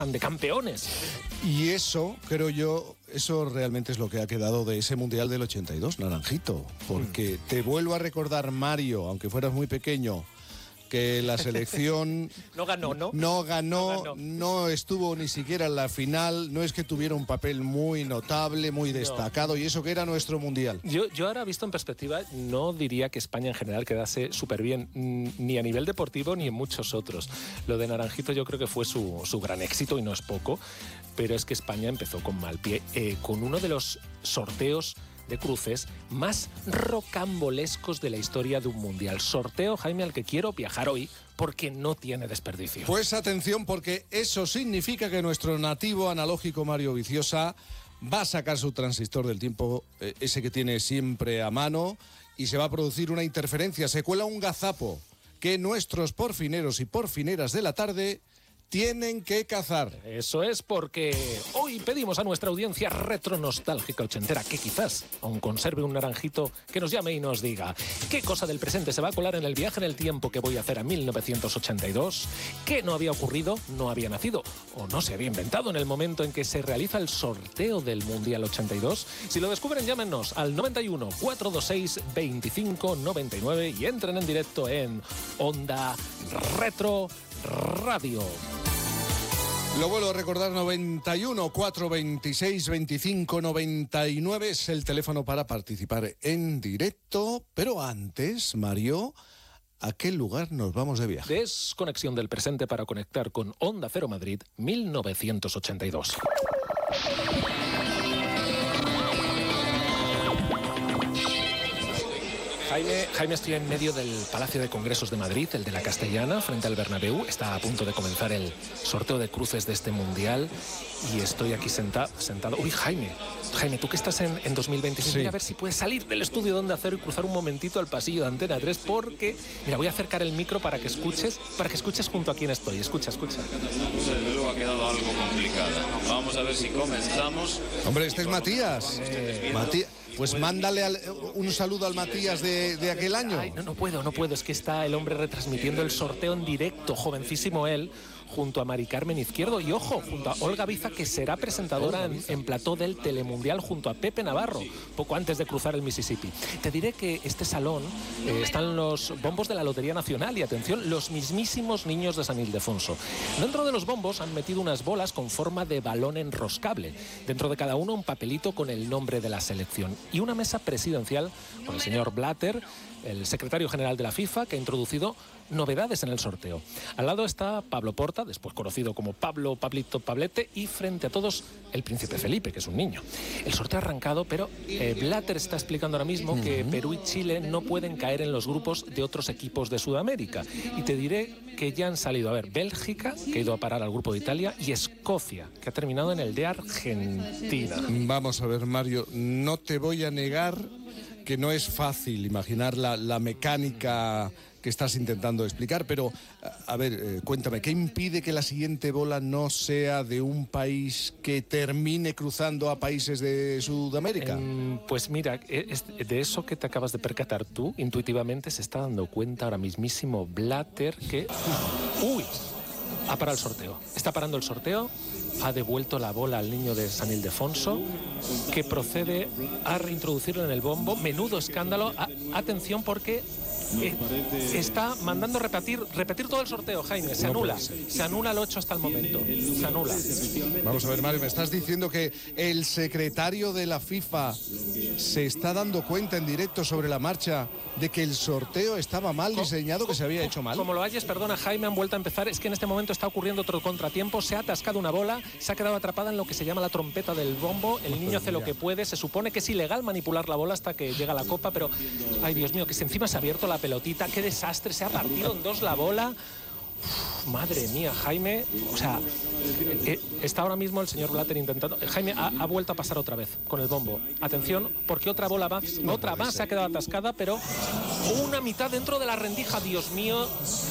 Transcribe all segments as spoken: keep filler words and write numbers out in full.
de campeones. Y eso, creo yo, eso realmente es lo que ha quedado de ese Mundial del ochenta y dos, Naranjito. Porque mm. te vuelvo a recordar, Mario, aunque fueras muy pequeño, que la selección no ganó, ¿no? No ganó, no ganó, no estuvo ni siquiera en la final, no es que tuviera un papel muy notable, muy destacado, no. Y eso que era nuestro Mundial. Yo, yo ahora, visto en perspectiva, no diría que España en general quedase súper bien, ni a nivel deportivo ni en muchos otros. Lo de Naranjito yo creo que fue su, su gran éxito y no es poco, pero es que España empezó con mal pie, eh, con uno de los sorteos de cruces más rocambolescos de la historia de un mundial. Sorteo, Jaime, al que quiero viajar hoy porque no tiene desperdicio. Pues atención, porque eso significa que nuestro nativo analógico Mario Viciosa va a sacar su transistor del tiempo, eh, ese que tiene siempre a mano, y se va a producir una interferencia, se cuela un gazapo que nuestros porfineros y porfineras de la tarde tienen que cazar. Eso es, porque hoy pedimos a nuestra audiencia retronostálgica ochentera que quizás aún conserve un naranjito que nos llame y nos diga qué cosa del presente se va a colar en el viaje en el tiempo que voy a hacer a mil novecientos ochenta y dos, qué no había ocurrido, no había nacido o no se había inventado en el momento en que se realiza el sorteo del Mundial ochenta y dos. Si lo descubren, llámenos al noventa y uno, cuatrocientos veintiséis, veinticinco noventa y nueve y entren en directo en Onda Retro Radio. Lo vuelvo a recordar, noventa y uno, cuatrocientos veintiséis, veinticinco noventa y nueve es el teléfono para participar en directo. Pero antes, Mario, ¿a qué lugar nos vamos de viaje? Desconexión del presente para conectar con Onda Cero Madrid, mil novecientos ochenta y dos. Jaime, Jaime, estoy en medio del Palacio de Congresos de Madrid, el de la Castellana, frente al Bernabéu. Está a punto de comenzar el sorteo de cruces de este Mundial y estoy aquí senta, sentado. Uy, Jaime, Jaime, tú que estás en, en dos mil veintiséis, sí. Mira a ver si puedes salir del estudio donde hacer y cruzar un momentito al pasillo de Antena tres, porque, mira, voy a acercar el micro para que escuches, para que escuches junto a quién estoy. Escucha, escucha. Desde luego ha quedado algo complicada. Vamos a ver si comenzamos. Hombre, este es Matías. Eh, Matías. Pues mándale al, un saludo al Matías de, de aquel año. Ay, no, no puedo, no puedo. Es que está el hombre retransmitiendo el sorteo en directo, jovencísimo él, junto a Mari Carmen Izquierdo y, ojo, junto a Olga Biza, que será presentadora en, en plató del Telemundial junto a Pepe Navarro, poco antes de cruzar el Mississippi. Te diré que este salón eh, están los bombos de la Lotería Nacional y, atención, los mismísimos niños de San Ildefonso. Dentro de los bombos han metido unas bolas con forma de balón enroscable. Dentro de cada uno un papelito con el nombre de la selección y una mesa presidencial con el señor Blatter, el secretario general de la FIFA, que ha introducido novedades en el sorteo. Al lado está Pablo Porta, después conocido como Pablo, Pablito, Pablete, y frente a todos el príncipe Felipe, que es un niño. El sorteo ha arrancado, pero eh, Blatter está explicando ahora mismo uh-huh. que Perú y Chile no pueden caer en los grupos de otros equipos de Sudamérica. Y te diré que ya han salido, a ver, Bélgica, que ha ido a parar al grupo de Italia, y Escocia, que ha terminado en el de Argentina. Vamos a ver, Mario, no te voy a negar que no es fácil imaginar la, la mecánica que estás intentando explicar, pero a ver, eh, cuéntame, ¿qué impide que la siguiente bola no sea de un país que termine cruzando a países de Sudamérica? Eh, pues mira, es de eso que te acabas de percatar tú, intuitivamente se está dando cuenta ahora mismísimo Blatter que... ¡Uy! Ha parado el sorteo. Está parando el sorteo. Ha devuelto la bola al niño de San Ildefonso, que procede a reintroducirlo en el bombo. Menudo escándalo. A- atención porque eh, está mandando repetir, repetir todo el sorteo, Jaime. Se anula. Se anula lo hecho hasta el momento. Se anula. Vamos a ver, Mario, me estás diciendo que el secretario de la FIFA se está dando cuenta en directo sobre la marcha de que el sorteo estaba mal diseñado, que se había hecho mal. Como lo hayas, perdona, Jaime, han vuelto a empezar. Es que en este momento está ocurriendo otro contratiempo. Se ha atascado una bola, se ha quedado atrapada en lo que se llama la trompeta del bombo. El niño hace lo que puede. Se supone que es ilegal manipular la bola hasta que llega la copa, pero, ay, Dios mío, que se encima se ha abierto la pelotita. ¡Qué desastre! Se ha partido en dos la bola. Uf, madre mía, Jaime. O sea, eh, está ahora mismo el señor Blatter intentando... Jaime ha, ha vuelto a pasar otra vez con el bombo. Atención, porque otra bola más, no otra más se ha quedado atascada, pero una mitad dentro de la rendija. Dios mío.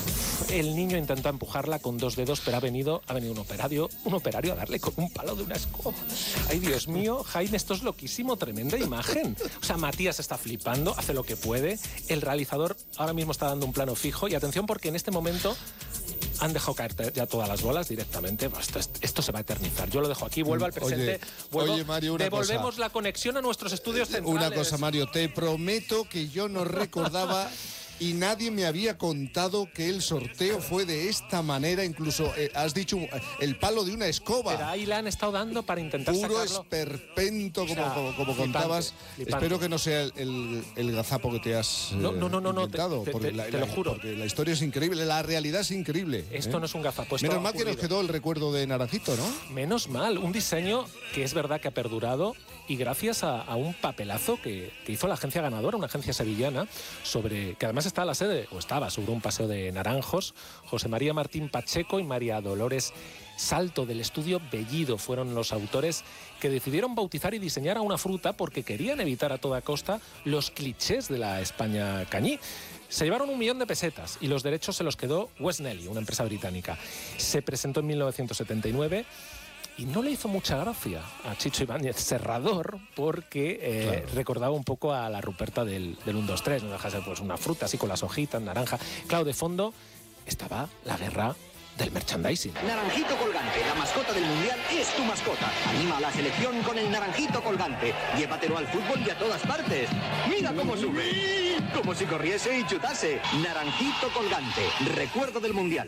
El niño intenta empujarla con dos dedos, pero ha venido, ha venido un operario, un operario a darle con un palo de una escoba. Ay, Dios mío, Jaime, esto es loquísimo, tremenda imagen. O sea, Matías está flipando, hace lo que puede. El realizador ahora mismo está dando un plano fijo. Y atención, porque en este momento han dejado caer ya todas las bolas directamente. Pues esto, esto se va a eternizar. Yo lo dejo aquí, vuelvo al presente. Oye, vuelvo, oye Mario, una devolvemos cosa. la conexión a nuestros estudios centrales. Una cosa, Mario, te prometo que yo no recordaba y nadie me había contado que el sorteo fue de esta manera. Incluso eh, has dicho el palo de una escoba. Pero ahí le han estado dando para intentar Puro sacarlo. esperpento, como, O sea, como, como flipante, contabas. flipante. Espero que no sea el, el, el gazapo que te has eh, No, no, no, no, no, inventado. te- te- porque te- la, te la- lo juro. Porque la historia es increíble, la realidad es increíble. Esto ¿eh? no es un gazapo. esto Menos ha mal que nos ocurrido. quedó el recuerdo de Naranjito, ¿no? Menos mal, un diseño que es verdad que ha perdurado y gracias a, a un papelazo que, que hizo la agencia ganadora, una agencia sevillana, sobre que además está a la sede, o estaba sobre un paseo de Naranjos. José María Martín Pacheco y María Dolores Salto, del estudio Bellido, fueron los autores que decidieron bautizar y diseñar a una fruta porque querían evitar a toda costa los clichés de la España cañí. Se llevaron un millón de pesetas y los derechos se los quedó West Nelly, una empresa británica. Se presentó en mil novecientos setenta y nueve y no le hizo mucha gracia a Chicho Ibáñez Serrador porque eh, Claro. recordaba un poco a la Ruperta del, del uno dos tres, no deja de ser pues una fruta así con las hojitas, naranja. Claro, de fondo estaba la guerra del merchandising. Naranjito Colgante, la mascota del Mundial, es tu mascota. Anima a la selección con el Naranjito Colgante. Llévatelo al fútbol y a todas partes. ¡Mira cómo sube! Como si corriese y chutase. Naranjito Colgante, recuerdo del Mundial.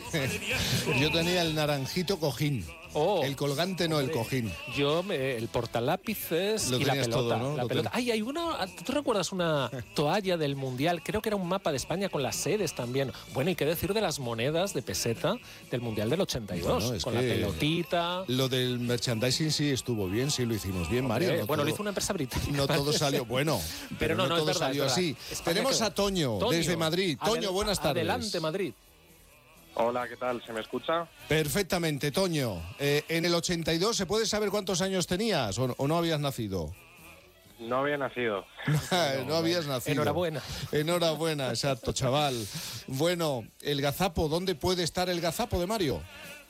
Yo tenía el Naranjito cojín. Oh, el colgante no, el cojín. Yo, me- el portalápices Lo y la tenías pelota. todo, ¿no? La Lo pelota. ten- Ay, hay una. ¿Tú recuerdas una toalla del Mundial? Creo que era un mapa de España con las sedes también. Bueno, y qué decir de las monedas de peseta del Mundial del ochenta y dos, Bueno, es con que- la pelotita. Lo del merchandising sí estuvo bien, sí lo hicimos bien, Mario. Eh, no bueno, todo- lo hizo una empresa británica. No todo salió bueno, pero, Pero no, no, es todo verdad, salió es verdad. así. España Tenemos quedó. a Toño, Toño, desde Madrid. Toño, adel- buenas tardes. Adelante, Madrid. Hola, ¿qué tal? ¿Se me escucha? Perfectamente, Toño. Eh, en el ochenta y dos, ¿se puede saber cuántos años tenías o, o no habías nacido? No había nacido. No, habías nacido. Enhorabuena. Enhorabuena, exacto, chaval. Bueno, el gazapo, ¿dónde puede estar el gazapo de Mario?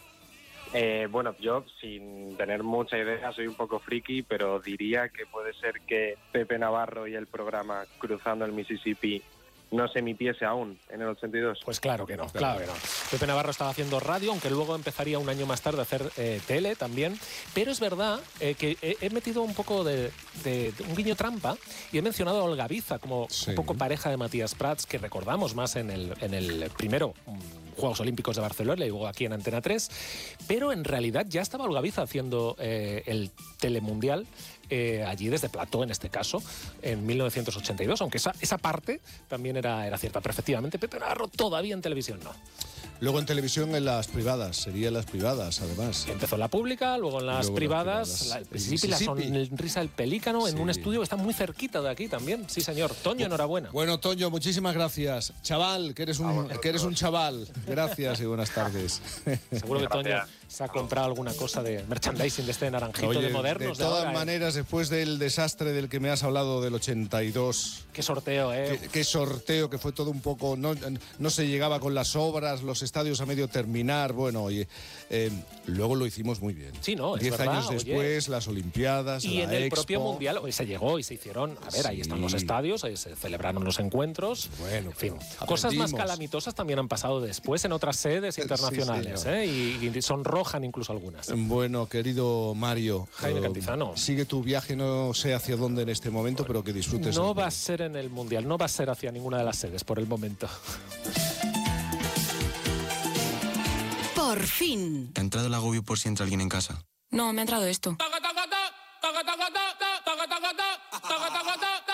Eh, bueno, yo sin tener mucha idea soy un poco friki, pero diría que puede ser que Pepe Navarro y el programa Cruzando el Mississippi no se emitiese aún en el ochenta y dos. Pues claro que no, claro que no. Pepe Navarro estaba haciendo radio, aunque luego empezaría un año más tarde a hacer eh, tele también. Pero es verdad eh, que he, he metido un poco de, de- de un guiño trampa y he mencionado a Olga Biza como Sí. un poco pareja de Matías Prats, que recordamos más en el, en el primero mm, Juegos Olímpicos de Barcelona y luego aquí en Antena tres. Pero en realidad ya estaba Olga Biza haciendo eh, el Telemundial. Eh, allí desde Plató, en este caso, en mil novecientos ochenta y dos, aunque esa, esa parte también era, era cierta. Pero efectivamente, Pepe Navarro todavía en televisión no. Luego en televisión en las privadas, serían las privadas, además. Empezó en la pública, luego en las Luego en las privadas, privadas. la, el El Mississippi, la Mississippi. sonrisa del pelícano, en Sí. un estudio que está muy cerquita de aquí también. Sí, señor. Toño, enhorabuena. Bueno, Toño, muchísimas gracias. Chaval, que eres un, que eres un chaval. Gracias y buenas tardes. Seguro que Toño Gracias. se ha comprado alguna cosa de merchandising de este naranjito Oye, de modernos. de todas ahora, ¿eh? maneras, después del desastre del que me has hablado del ochenta y dos, Qué sorteo, ¿eh? qué, qué sorteo, que fue todo un poco, no, no se llegaba con las obras, los estadios a medio terminar, bueno, oye, eh, luego lo hicimos muy bien. Sí, no, es Diez verdad, años oye. después, las Olimpiadas, Y la en el Expo. propio Mundial hoy se llegó y se hicieron, a ver, ahí Sí. están los estadios, ahí se celebraron los encuentros. Bueno, en fin, pero cosas más aprendimos. calamitosas también han pasado después en otras sedes Sí, internacionales, señor. ¿eh? y, y sonrojan incluso algunas. Bueno, querido Mario, Jaime eh, Cantizano. sigue tu viaje, no sé hacia dónde en este momento, pero que disfrutes. No el va a viaje. ser en el Mundial, no va a ser hacia ninguna de las sedes por el momento. Por fin. ¿Te ha entrado el agobio por si entra alguien en casa? No, me ha entrado esto. Taca, taca, ta, taca, taca, ta, taca, taca, ta, taca, taca, ta.